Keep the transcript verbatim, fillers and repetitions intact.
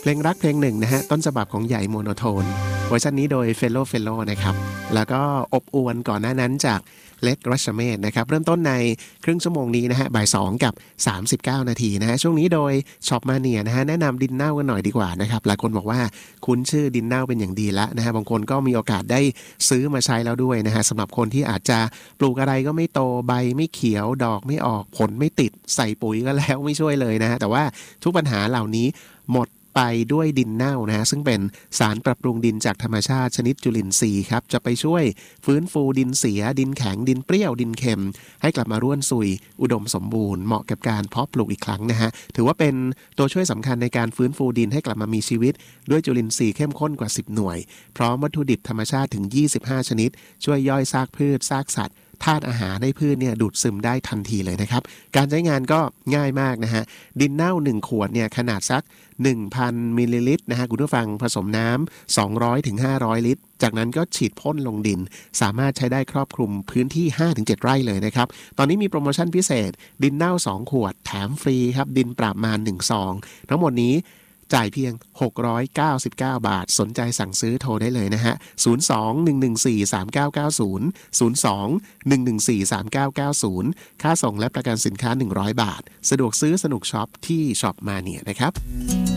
เพลงรักเพลงหนึ่งนะฮะต้นฉบับของใหญ่โมโนโทนเวอร์ชันนี้โดยเฟลโลเฟลโลนะครับแล้วก็อบอวลก่อนหน้านั้นจากเล็กรัชเมธนะครับเริ่มต้นในครึ่งชั่วโมงนี้นะฮะบ่ายสองกับสามสิบเก้านาทีนะฮะช่วงนี้โดยช็อปมาเนียนะฮะแนะนำดินเน่ากันหน่อยดีกว่านะครับหลายคนบอกว่าคุ้นชื่อดินเน่าเป็นอย่างดีแล้วนะฮะบางคนก็มีโอกาสได้ซื้อมาใช้แล้วด้วยนะฮะสำหรับคนที่อาจจะปลูกอะไรก็ไม่โตใบไม่เขียวดอกไม่ออกผลไม่ติดใส่ปุ๋ยก็แล้วไม่ช่วยเลยนะฮะแต่ว่าทุกปัญหาเหล่านี้หมดไปด้วยดินเน่านะฮะซึ่งเป็นสารปรับปรุงดินจากธรรมชาติชนิดจุลินทรีย์ครับจะไปช่วยฟื้นฟูดินเสียดินแข็งดินเปรี้ยวดินเค็มให้กลับมาร่วนซุยอุดมสมบูรณ์เหมาะกับการเพาะปลูกอีกครั้งนะฮะถือว่าเป็นตัวช่วยสำคัญในการฟื้นฟูดินให้กลับมามีชีวิตด้วยจุลินทรีย์เข้มข้นกว่าสิบหน่วยพร้อมวัตถุดิบธรรมชาติถึงยี่สิบห้าชนิดช่วยย่อยซากพืชซากสัตว์ธาตุอาหารในพืชเนี่ยดูดซึมได้ทันทีเลยนะครับการใช้งานก็ง่ายมากนะฮะดินเน่าหนึ่งขวดเนี่ยขนาดสัก หนึ่งพัน มิลลิลิตรนะฮะคุณผู้ฟังผสมน้ำสองร้อยถึงห้าร้อยลิตรจากนั้นก็ฉีดพ่นลงดินสามารถใช้ได้ครอบคลุมพื้นที่ ห้าถึงเจ็ด ไร่เลยนะครับตอนนี้มีโปรโมชั่นพิเศษดินเน่าสองขวดแถมฟรีครับดินปราบมารหนึ่งซองทั้งหมดนี้จ่ายเพียงหกร้อยเก้าสิบเก้าบาทสนใจสั่งซื้อโทรได้เลยนะฮะศูนย์ สอง หนึ่ง หนึ่ง สี่ สาม เก้า เก้า ศูนย์ ศูนย์ สอง หนึ่ง หนึ่ง สี่ สาม เก้า เก้า ศูนย์ค่าส่งและประกันสินค้าหนึ่งร้อยบาทสะดวกซื้อสนุกช็อปที่ช็อปมาเนี่ยนะครับ